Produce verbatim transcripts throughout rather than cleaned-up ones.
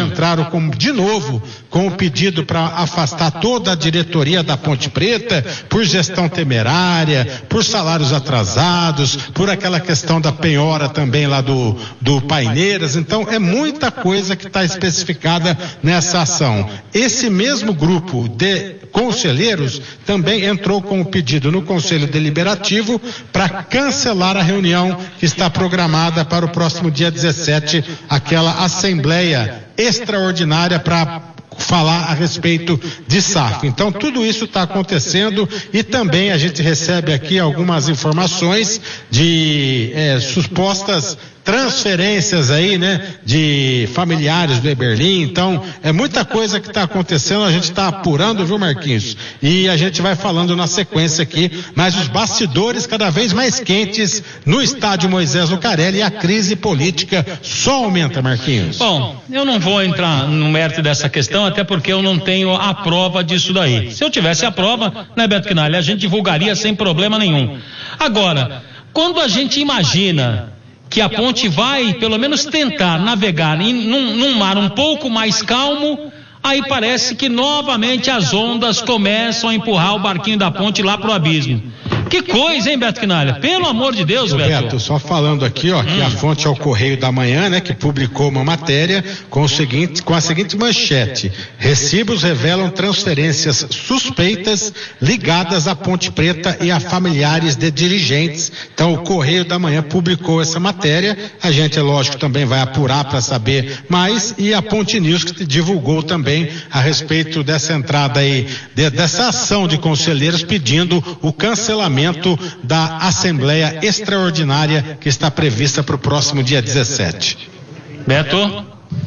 entraram com, de novo com o pedido para afastar toda a diretoria da Ponte Preta por gestão temerária, por salários atrasados, por aquela questão da penhora também lá do, do Paineiras. Então é muita coisa que está especificada nessa ação. Esse mesmo grupo de conselheiros também entrou com o pedido no Conselho Deliberativo para cancelar a reunião que está programada para o próximo dia dezessete, aquela assembleia extraordinária para falar a respeito de S A F. Então tudo isso está acontecendo e também a gente recebe aqui algumas informações de é, supostas transferências aí, né, de familiares do Eberlin. Então é muita coisa que está acontecendo, a gente está apurando, viu, Marquinhos? E a gente vai falando na sequência aqui, mas os bastidores cada vez mais quentes no estádio Moisés Lucarelli e a crise política só aumenta, Marquinhos. Bom, eu não vou entrar no mérito dessa questão, até porque eu não tenho a prova disso daí. Se eu tivesse a prova, né, Beto Quinalha, a gente divulgaria sem problema nenhum. Agora, quando a gente imagina que a ponte vai, pelo menos, tentar navegar em, num, num mar um pouco mais calmo, aí parece que novamente as ondas começam a empurrar o barquinho da ponte lá pro abismo. Que coisa, hein, Beto Quinalha? Pelo amor de Deus, Beto. Beto, só falando aqui, ó, hum. que a fonte é o Correio da Manhã, né, que publicou uma matéria com o seguinte, com a seguinte manchete: recibos revelam transferências suspeitas ligadas à Ponte Preta e a familiares de dirigentes. Então, o Correio da Manhã publicou essa matéria. A gente, é lógico, também vai apurar para saber mais, e a Ponte News que divulgou também a respeito dessa entrada aí, de, dessa ação de conselheiros pedindo o cancelamento da Assembleia Extraordinária que está prevista para o próximo dia dezessete. Beto?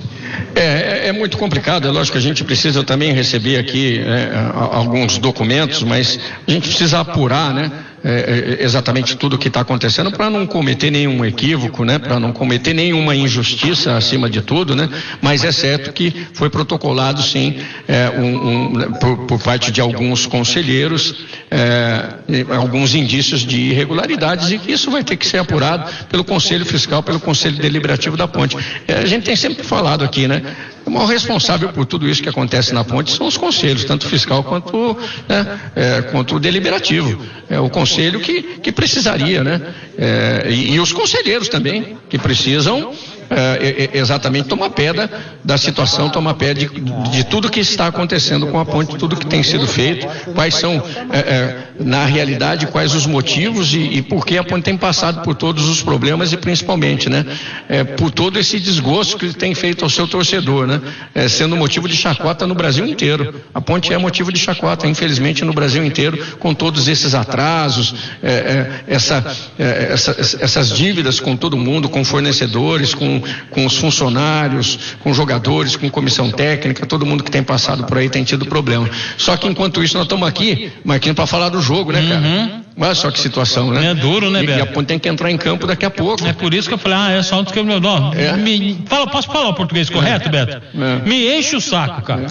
É, é muito complicado, é lógico que a gente precisa também receber aqui é, alguns documentos, mas a gente precisa apurar, né? É, é, exatamente tudo o que está acontecendo para não cometer nenhum equívoco, né? Para não cometer nenhuma injustiça acima de tudo, né? Mas é certo que foi protocolado sim é, um, um, por, por parte de alguns conselheiros é, alguns indícios de irregularidades, e que isso vai ter que ser apurado pelo Conselho Fiscal, pelo Conselho Deliberativo da Ponte. É, a gente tem sempre falado aqui, né? O maior responsável por tudo isso que acontece na ponte são os conselhos, tanto fiscal quanto, né, é, quanto o deliberativo. É o conselho que, que precisaria, né? É, e, e os conselheiros também, que precisam é, exatamente tomar pé da, da situação, tomar pé de, de tudo que está acontecendo com a ponte, tudo que tem sido feito, quais são, é, é, na realidade, quais os motivos e, e por que a ponte tem passado por todos os problemas e principalmente, né, é, por todo esse desgosto que tem feito ao seu torcedor, né, é, sendo motivo de chacota no Brasil inteiro. A ponte é motivo de chacota, infelizmente, no Brasil inteiro, com todos esses atrasos, é, é, essa, é, essa, essas dívidas com todo mundo, com fornecedores, com, com os funcionários, com jogadores, com comissão técnica, todo mundo que tem passado por aí tem tido problema. Só que enquanto isso nós estamos aqui, Marquinhos, para falar do jogo, né, cara? Uhum. Olha só que situação, né? É duro, né, Beto? E a ponte tem que entrar em campo daqui a pouco. É por isso que eu falei, ah, é só antes que eu me... Não, é. me fala, posso falar o português correto, Beto? É. Me enche o saco, cara.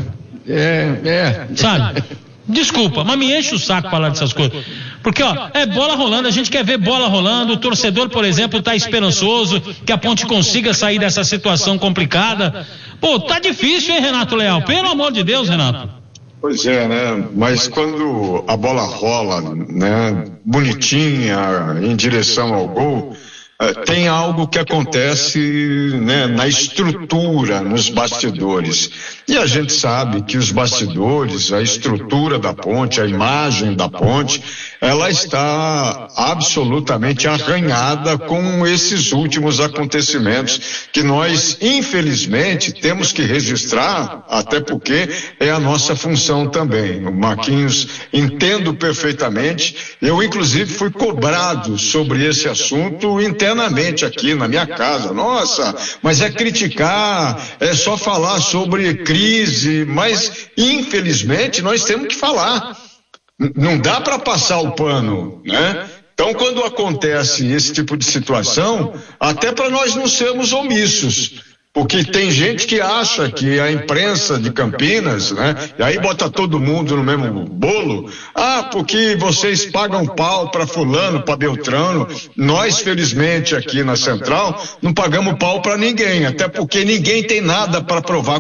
É, é. Sabe? Desculpa, mas me enche o saco falar dessas coisas. Porque, ó, é bola rolando, a gente quer ver bola rolando. O torcedor, por exemplo, está esperançoso que a ponte consiga sair dessa situação complicada. Pô, tá difícil, hein, Renato Leal? Pelo amor de Deus, Renato. Pois é, né? Mas quando a bola rola, né, bonitinha, em direção ao gol, tem algo que acontece, né, na estrutura, nos bastidores. E a gente sabe que os bastidores, a estrutura da ponte, a imagem da ponte, ela está absolutamente arranhada com esses últimos acontecimentos que nós, infelizmente, temos que registrar, até porque é a nossa função também. O Marquinhos, entendo perfeitamente. Eu, inclusive, fui cobrado sobre esse assunto internamente aqui na minha casa. Nossa, mas é criticar, é só falar sobre crise, mas, infelizmente, nós temos que falar. Não dá para passar o pano, né? Então, quando acontece esse tipo de situação, até para nós não sermos omissos, porque tem gente que acha que a imprensa de Campinas, né, e aí bota todo mundo no mesmo bolo, ah, porque vocês pagam pau para fulano, para Beltrano. Nós, felizmente, aqui na Central, não pagamos pau para ninguém, até porque ninguém tem nada para provar